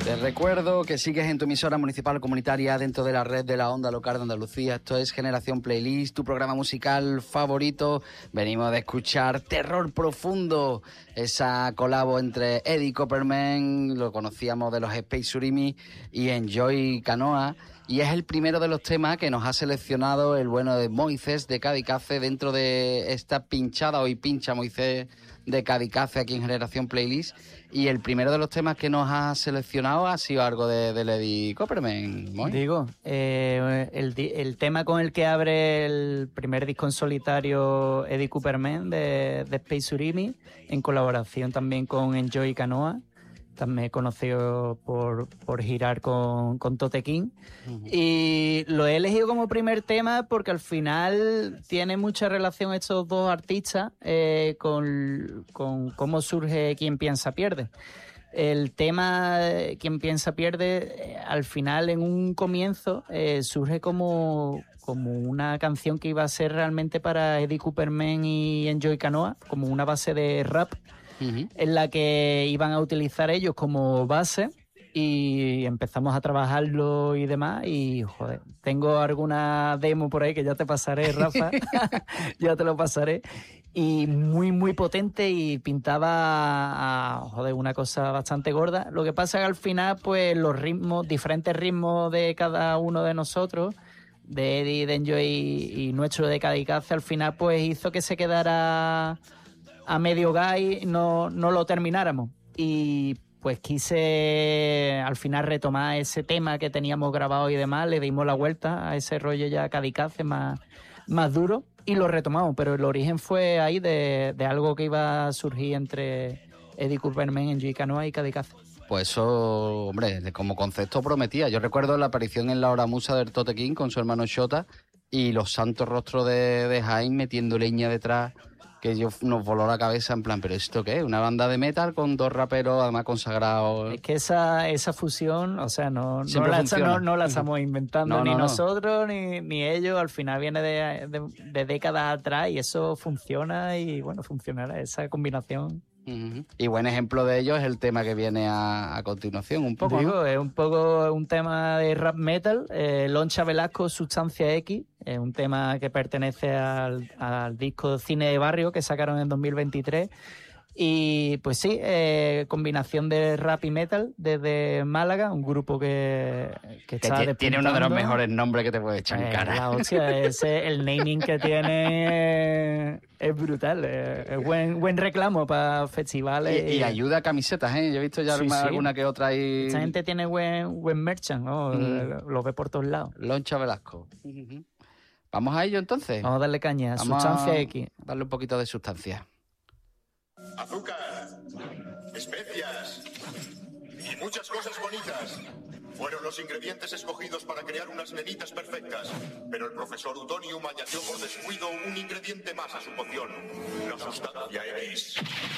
Te recuerdo que sigues en tu emisora municipal comunitaria dentro de la red de la Onda Local de Andalucía. Esto es Generación Playlist, tu programa musical favorito. Venimos de escuchar Terror Profundo, esa colabo entre Eddie Copperman, lo conocíamos de los Space Surimi, y Enjoy Canoa. Y es el primero de los temas que nos ha seleccionado el bueno de Moisés de Cadicace dentro de esta pinchada, hoy pincha Moisés de Cadicace aquí en Generación Playlist. Y el primero de los temas que nos ha seleccionado ha sido algo de Eddie Copperman. Digo, el tema con el que abre el primer disco en solitario Eddie Copperman de Space Surimi, en colaboración también con Enjoy Canoa, también conocido por girar con Tote King. Y lo he elegido como primer tema porque al final tiene mucha relación estos dos artistas con cómo surge Quien Piensa Pierde. El tema Quien Piensa Pierde, al final, en un comienzo, surge como una canción que iba a ser realmente para Eddie Copperman y Enjoy Canoa, como una base de rap, en la que iban a utilizar ellos como base, y empezamos a trabajarlo y demás. Y joder, tengo alguna demo por ahí que ya te pasaré, Rafa. Ya te lo pasaré. Y muy muy potente, y pintaba una cosa bastante gorda. Lo que pasa es que al final, pues los ritmos, diferentes ritmos de cada uno de nosotros, de Eddie, de Enjoy y nuestro de Cadicace, al final pues hizo que se quedara a medio gas y no lo termináramos. Y pues quise al final retomar ese tema que teníamos grabado y demás, le dimos la vuelta a ese rollo ya Cadicace más duro y lo retomamos, pero el origen fue ahí de algo que iba a surgir entre Eddie Copperman, Enjoy Canoa y Cadicace. Pues eso, hombre, como concepto prometía. Yo recuerdo la aparición en la hora musa del Tote King con su hermano Shota y los santos rostros de Jaime metiendo leña detrás, que nos voló la cabeza en plan, ¿pero esto qué es? ¿Una banda de metal con dos raperos además consagrados? Es que esa fusión, o sea, no la estamos inventando ni nosotros ni ellos. Al final viene de décadas atrás, y eso funciona, y bueno, funcionará esa combinación. Y buen ejemplo de ello es el tema que viene a continuación, un poco, Digo, ¿no? es un poco un tema de rap metal, Loncha Velasco, Sustancia X, es un tema que pertenece al disco Cine de Barrio que sacaron en 2023. Y pues sí, combinación de rap y metal desde Málaga, un grupo que está despuntando. Tiene uno de los mejores nombres que te puedes echar en cara. La hostia, el naming que tiene es brutal, es buen reclamo para festivales. Y ayuda a camisetas, ¿eh? Yo he visto ya alguna que otra ahí. Esta gente tiene buen merchant, ¿no? Lo ve por todos lados. Loncha Velasco. ¿Vamos a ello entonces? Vamos a darle caña, Sustancia X. Darle un poquito de sustancia. Azúcar, especias y muchas cosas bonitas fueron los ingredientes escogidos para crear unas nenitas perfectas, pero el profesor Utonium añadió por descuido un ingrediente más a su poción, la sustancia X.